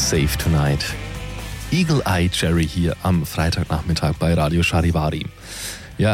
Safe Tonight. Eagle Eye Jerry hier am Freitagnachmittag bei Radio Charivari. Ja,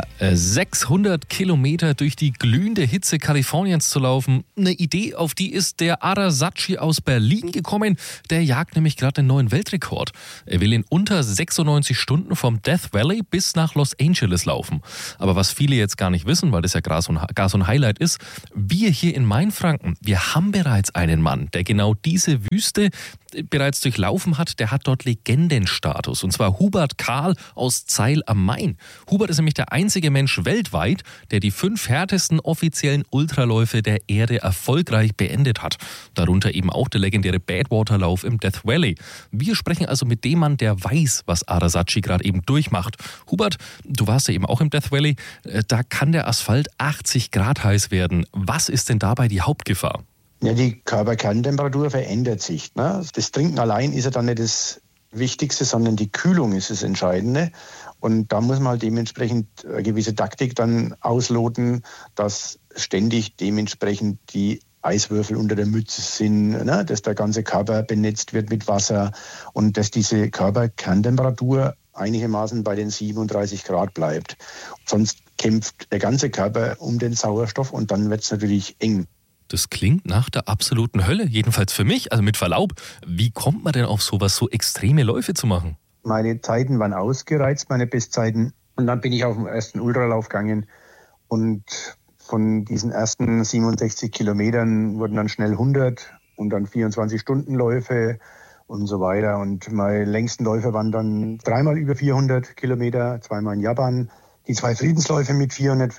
600 Kilometer durch die glühende Hitze Kaliforniens zu laufen. Eine Idee, auf die ist der Arasachi aus Berlin gekommen. Der jagt nämlich gerade den neuen Weltrekord. Er will in unter 96 Stunden vom Death Valley bis nach Los Angeles laufen. Aber was viele jetzt gar nicht wissen, weil das ja gar so ein Highlight ist, wir hier in Mainfranken, wir haben bereits einen Mann, der genau diese Wüste bereits durchlaufen hat. Der hat dort Legendenstatus. Und zwar Hubert Kahl aus Zeil am Main. Hubert ist nämlich der einzige Mensch weltweit, der die 5 härtesten offiziellen Ultraläufe der Erde erfolgreich beendet hat. Darunter eben auch der legendäre Badwater-Lauf im Death Valley. Wir sprechen also mit dem Mann, der weiß, was Arasachi gerade eben durchmacht. Hubert, du warst ja eben auch im Death Valley. Da kann der Asphalt 80 Grad heiß werden. Was ist denn dabei die Hauptgefahr? Ja, die Körperkerntemperatur verändert sich. Ne? Das Trinken allein ist ja dann nicht das Wichtigste, sondern die Kühlung ist das Entscheidende. Und da muss man halt dementsprechend eine gewisse Taktik dann ausloten, dass ständig dementsprechend die Eiswürfel unter der Mütze sind, ne? Dass der ganze Körper benetzt wird mit Wasser und dass diese Körperkerntemperatur einigermaßen bei den 37 Grad bleibt. Sonst kämpft der ganze Körper um den Sauerstoff und dann wird es natürlich eng. Das klingt nach der absoluten Hölle, jedenfalls für mich, also mit Verlaub. Wie kommt man denn auf sowas, so extreme Läufe zu machen? Meine Zeiten waren ausgereizt, meine Bestzeiten. Und dann bin ich auf den ersten Ultralauf gegangen. Und von diesen ersten 67 Kilometern wurden dann schnell 100 und dann 24-Stunden-Läufe und so weiter. Und meine längsten Läufe waren dann 3-mal über 400 Kilometer, 2-mal in Japan. Die 2 Friedensläufe mit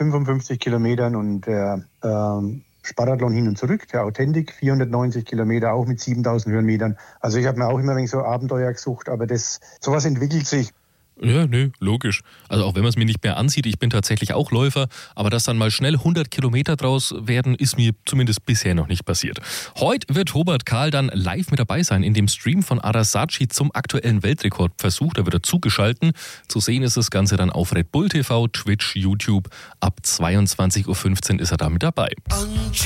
455 Kilometern und der Sparathlon hin und zurück, der Authentik, 490 Kilometer, auch mit 7000 Höhenmetern. Also ich habe mir auch immer ein wenig so Abenteuer gesucht, aber sowas entwickelt sich. Ja, nee, logisch. Also auch wenn man es mir nicht mehr ansieht, ich bin tatsächlich auch Läufer, aber dass dann mal schnell 100 Kilometer draus werden, ist mir zumindest bisher noch nicht passiert. Heute wird Hubert Kahl dann live mit dabei sein in dem Stream von Arasachi zum aktuellen Weltrekordversuch. Da wird er zugeschalten. Zu sehen ist das Ganze dann auf Red Bull TV, Twitch, YouTube. Ab 22.15 Uhr ist er da mit dabei.